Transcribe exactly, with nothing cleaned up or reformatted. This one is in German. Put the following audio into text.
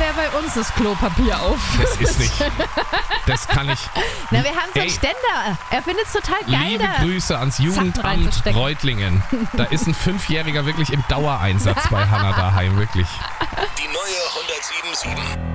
er bei uns das Klopapier auf. Das ist nicht. Das kann ich. Na, wir haben so einen Ey, Ständer. Er findet es total geil. Liebe da Grüße ans Sachen Jugendamt reinzustecken. Reutlingen. Da ist ein Fünfjähriger wirklich im Dauereinsatz bei Hannah daheim, wirklich. Die neue hundertsieben Komma sieben.